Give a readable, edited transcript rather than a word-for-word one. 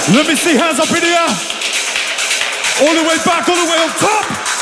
Let me see hands up in the air. All the way back, all the way up top.